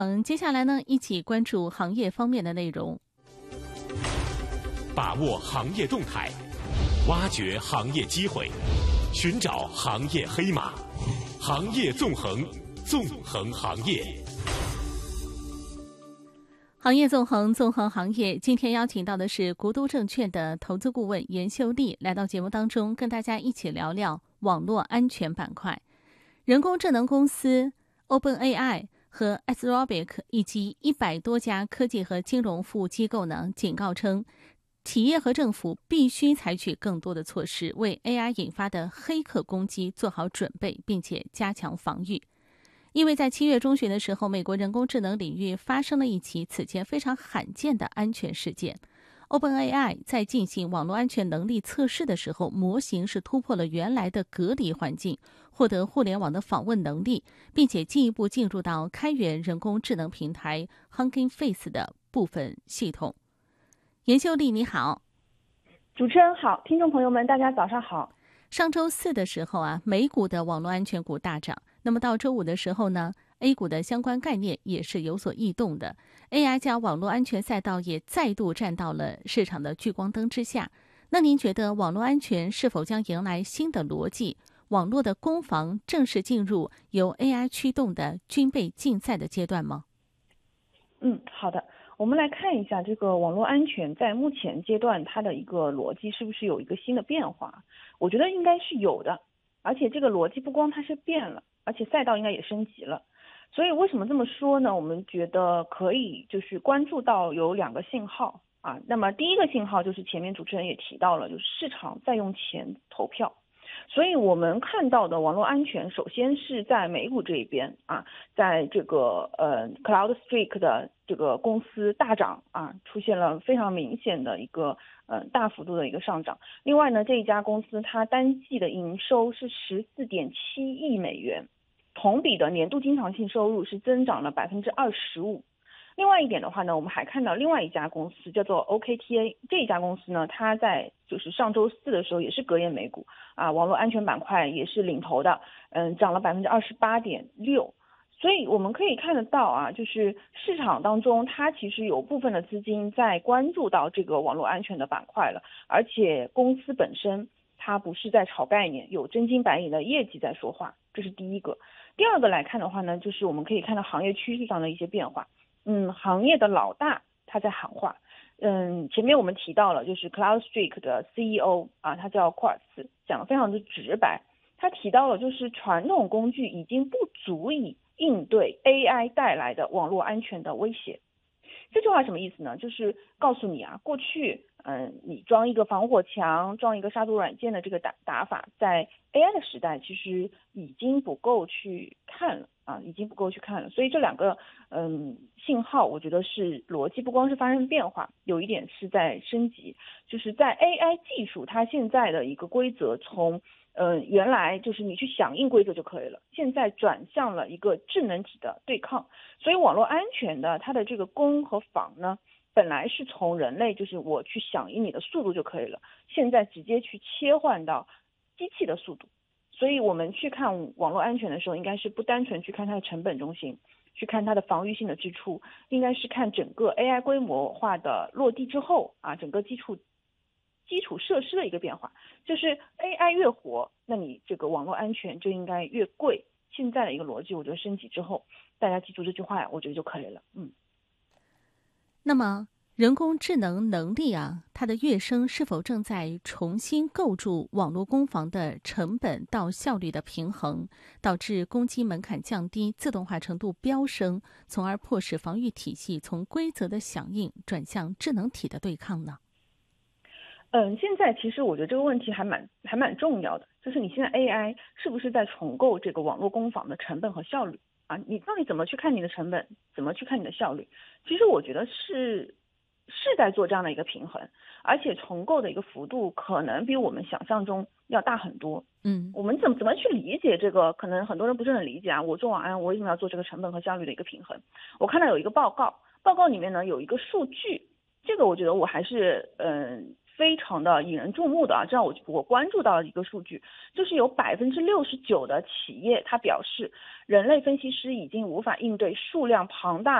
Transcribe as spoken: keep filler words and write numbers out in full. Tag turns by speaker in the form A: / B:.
A: 嗯，接下来呢，一起关注行业方面的内容，
B: 把握行业动态，挖掘行业机会，寻找行业黑马，行业纵横，纵横行业。
A: 行业纵横，纵横行业。今天邀请到的是国都证券的投资顾问严秀丽，来到节目当中，跟大家一起聊聊网络安全板块。人工智能公司 OpenAI 和 Anthropic 以及一百多家科技和金融服务机构呢，警告称，企业和政府必须采取更多的措施，为 A I 引发的黑客攻击做好准备，并且加强防御。因为在七月中旬的时候，美国人工智能领域发生了一起此前非常罕见的安全事件。OpenAI 在进行网络安全能力测试的时候，模型是突破了原来的隔离环境，获得互联网的访问能力，并且进一步进入到开源人工智能平台 Hugging Face 的部分系统。严秀丽，你好。
C: 主持人好，听众朋友们，大家早上好。
A: 上周四的时候啊，美股的网络安全股大涨。那么到周五的时候呢 ，A 股的相关概念也是有所异动的。A I 加网络安全赛道也再度站到了市场的聚光灯之下。那您觉得网络安全是否将迎来新的逻辑？网络的攻防正式进入由 A I 驱动的军备竞赛的阶段吗？
C: 嗯，好的。我们来看一下这个网络安全在目前阶段它的一个逻辑是不是有一个新的变化？我觉得应该是有的，而且这个逻辑不光它是变了，而且赛道应该也升级了。所以为什么这么说呢？我们觉得可以就是关注到有两个信号啊。那么第一个信号就是前面主持人也提到了，就是市场在用钱投票。所以我们看到的网络安全，首先是在美股这一边啊，在这个呃 CloudStreak 的这个公司大涨啊，出现了非常明显的一个呃大幅度的一个上涨。另外呢，这一家公司它单季的营收是十四点七亿美元，同比的年度经常性收入是增长了百分之二十五。另外一点的话呢，我们还看到另外一家公司叫做 O K T A， 这一家公司呢，它在就是上周四的时候也是隔夜美股啊，网络安全板块也是领头的，嗯，涨了百分之二十八点六。所以我们可以看得到啊，就是市场当中它其实有部分的资金在关注到这个网络安全的板块了，而且公司本身它不是在炒概念，有真金白银的业绩在说话，这是第一个。第二个来看的话呢，就是我们可以看到行业趋势上的一些变化。嗯，行业的老大他在喊话。嗯，前面我们提到了，就是 CloudStreak 的 C E O 啊，他叫库尔斯，讲得非常的直白。他提到了，就是传统工具已经不足以应对 A I 带来的网络安全的威胁。这句话什么意思呢？就是告诉你啊，过去嗯，你装一个防火墙，装一个杀毒软件的这个打打法，在 A I 的时代其实已经不够去看了啊，已经不够去看了。所以这两个嗯信号，我觉得是逻辑不光是发生变化，有一点是在升级，就是在 A I 技术它现在的一个规则从呃原来就是你去响应规则就可以了，现在转向了一个智能体的对抗。所以网络安全的它的这个攻和防呢，本来是从人类就是我去响应你的速度就可以了，现在直接去切换到机器的速度。所以我们去看网络安全的时候，应该是不单纯去看它的成本中心，去看它的防御性的支出，应该是看整个 A I 规模化的落地之后啊，整个基础基础设施的一个变化。就是 A I 越活，那你这个网络安全就应该越贵。现在的一个逻辑，我觉得升级之后，大家记住这句话，我觉得就可以了。嗯。
A: 那么人工智能能力啊，它的跃升是否正在重新构筑网络攻防的成本到效率的平衡，导致攻击门槛降低，自动化程度飙升，从而迫使防御体系从规则的响应转向智能体的对抗呢？
C: 嗯，现在其实我觉得这个问题还蛮还蛮重要的，就是你现在 A I 是不是在重构这个网络攻防的成本和效率啊？你到底怎么去看你的成本，怎么去看你的效率？其实我觉得是是在做这样的一个平衡，而且重构的一个幅度可能比我们想象中要大很多。
A: 嗯，
C: 我们怎么怎么去理解这个？可能很多人不是很理解啊。我做网安，我为什么要做这个成本和效率的一个平衡？我看到有一个报告，报告里面呢有一个数据。这个我觉得我还是嗯非常的引人注目的啊，这样我我关注到了一个数据，就是有百分之六十九的企业它表示，人类分析师已经无法应对数量庞大